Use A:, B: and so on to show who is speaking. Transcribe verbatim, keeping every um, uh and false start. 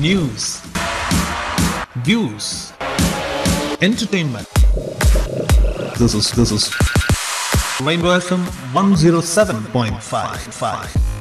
A: news, views, entertainment. This is this is Rainbow F M one oh seven point five five.